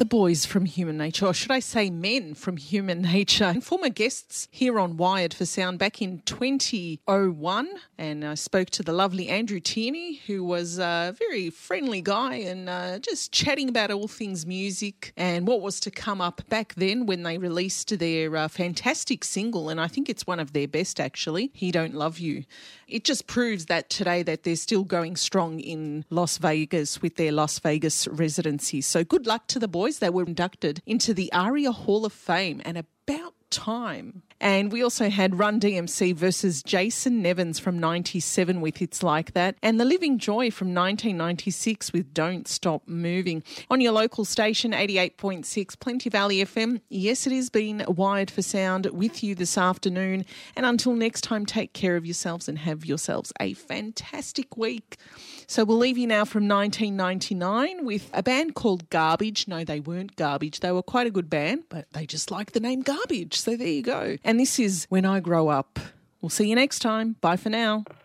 The boys from Human Nature, or should I say men from Human Nature, and former guests here on Wired for Sound back in 2001. And I spoke to the lovely Andrew Tierney, who was a very friendly guy and just chatting about all things music and what was to come up back then when they released their fantastic single, and I think it's one of their best actually, He Don't Love You. It just proves that today that they're still going strong in Las Vegas with their Las Vegas residency. So good luck to the boys. They were inducted into the ARIA Hall of Fame, and about time. And we also had Run DMC versus Jason Nevins from 97 with It's Like That, and The Living Joy from 1996 with Don't Stop Moving. On your local station, 88.6 Plenty Valley FM. Yes, it has been Wired for Sound with you this afternoon. And until next time, take care of yourselves and have yourselves a fantastic week. So we'll leave you now from 1999 with a band called Garbage. No, they weren't Garbage. They were quite a good band, but they just like the name Garbage. So there you go. And this is When I Grow Up. We'll see you next time. Bye for now.